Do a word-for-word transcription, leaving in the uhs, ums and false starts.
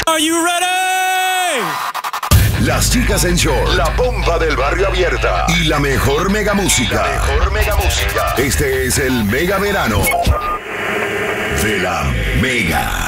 Are you ready? Las chicas en short, la bomba del barrio abierta y la mejor mega música. La mejor mega música. Este es el Mega Verano de la Mega.